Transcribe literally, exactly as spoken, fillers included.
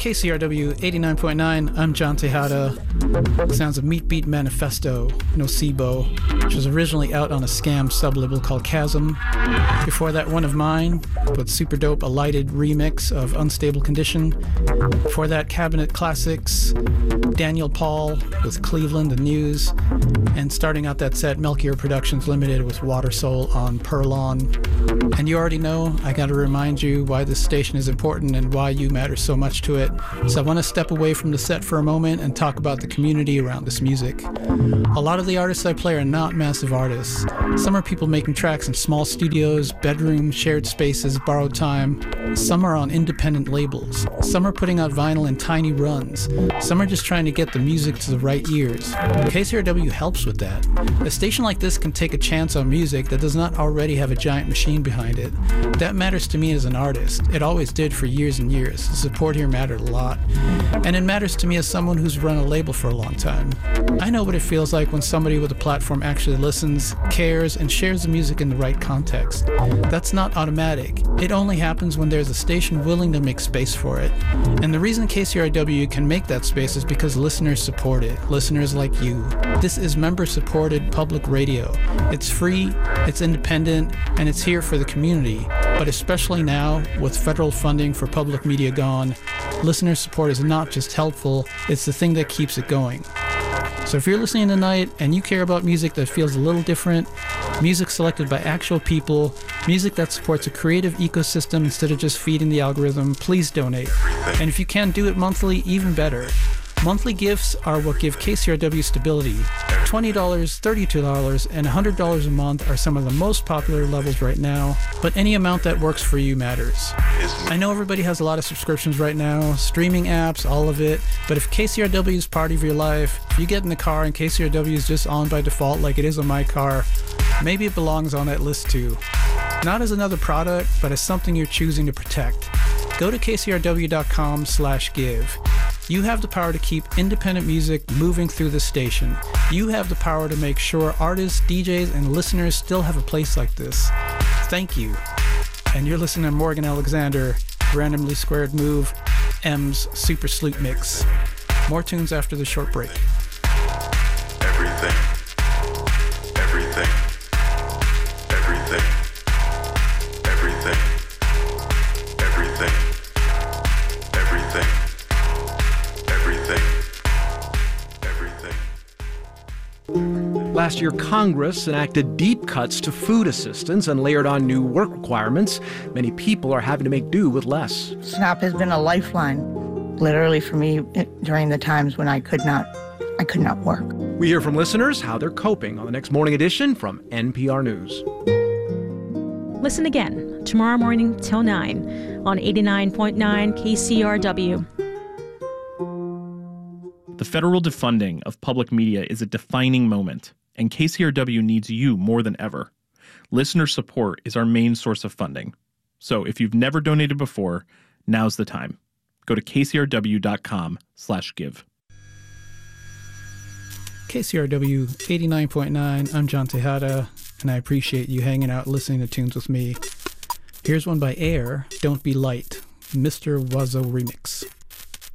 K C R W eighty-nine point nine, I'm John Tejada. Sounds of Meat Beat Manifesto, Nocebo, which was originally out on a scam sublabel called Chasm. Before that, one of mine, with super dope Alighted remix of Unstable Condition. Before that, Cabinet Classics, Daniel Paul with Cleveland and News. And starting out that set, Melchior Productions Limited with Water Soul on Purlon. And you already know, I gotta remind you why this station is important and why you matter so much to it. So I want to step away from the set for a moment and talk about the community around this music. A lot of the artists I play are not massive artists. Some are people making tracks in small studios, bedrooms, shared spaces, borrowed time. Some are on independent labels. Some are putting out vinyl in tiny runs. Some are just trying to get the music to the right ears. K C R W helps with that. A station like this can take a chance on music that does not already have a giant machine behind it. That matters to me as an artist. It always did for years and years. The support here mattered a lot. And it matters to me as someone who's run a label for a long time. I know what it feels like when somebody with a platform actually listens, cares, and shares the music in the right context. That's not automatic. It only happens when there's a station willing to make space for it. And the reason K C R W can make that space is because listeners support it. Listeners like you. This is member-supported public radio. It's free, it's independent, and it's here for the community. But especially now, with federal funding for public media gone, listener support is not just helpful, it's the thing that keeps it going. So if you're listening tonight and you care about music that feels a little different, music selected by actual people, music that supports a creative ecosystem instead of just feeding the algorithm, please donate. And if you can do it monthly, even better. Monthly gifts are what give K C R W stability. twenty dollars, thirty-two dollars, and one hundred dollars a month are some of the most popular levels right now, but any amount that works for you matters. I know everybody has a lot of subscriptions right now, streaming apps, all of it, but if K C R W is part of your life, if you get in the car and K C R W is just on by default like it is on my car, maybe it belongs on that list too. Not as another product, but as something you're choosing to protect. Go to kcrw.com slash give. You have the power to keep independent music moving through the station. You have the power to make sure artists, D Js, and listeners still have a place like this. Thank you. And you're listening to Morgan Alexander, Randomly Squared Move, M's Super Sloop Mix. More tunes after the short break. Everything. Everything. Everything. Everything. Everything. Everything. Everything. Everything. Last year, Congress enacted deep cuts to food assistance and layered on new work requirements. Many people are having to make do with less. SNAP has been a lifeline, literally for me during the times when I could not, I could not work. We hear from listeners how they're coping on the next morning edition from N P R News. Listen again tomorrow morning till nine on eighty-nine point nine K C R W. The federal defunding of public media is a defining moment, and K C R W needs you more than ever. Listener support is our main source of funding. So if you've never donated before, now's the time. Go to kcrw.com slash give. K C R W eighty-nine point nine, I'm John Tejada, and I appreciate you hanging out listening to tunes with me. Here's one by Air, Don't Be Light, Mister Wazo remix.